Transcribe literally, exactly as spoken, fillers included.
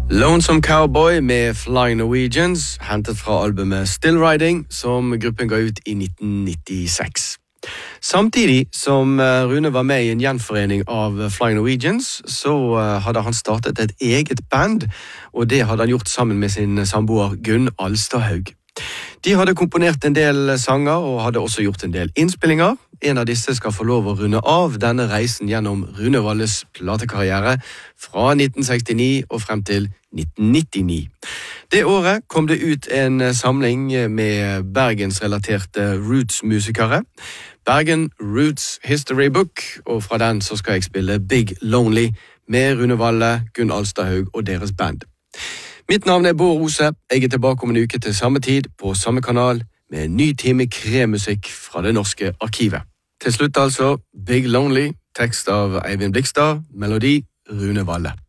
Lonesome Cowboy med Flying Norwegians, hentet fra albumet Still Riding, som gruppen ga ut i nitten nittiseks. Samtidig som Rune var med i en gjenforening av Flying Norwegians, så hadde han startet et eget band, og det hadde han gjort sammen med sin samboer Gunn Alstadhaug. De hadde komponert en del sanger og hadde også gjort en del innspillinger. En av disse skal få lov å runde av denne reisen gjennom Rune Valles platekarriere fra nitten sekstini og frem til nitten nittini. Det året kom det ut en samling med Bergens-relaterte Roots-musikere. Bergen Roots History Book, og fra den så skal jeg spille Big Lonely med Rune Valle, Gunn Alstadhaug og deres band. Mitt navn er Bård Rose. Jeg er tilbake om en uke til samme tid på samme kanal med en ny time kremusikk fra det norske arkivet. Til slutt altså Big Lonely, tekst av Eivind Blikstad, melodi Rune Valle.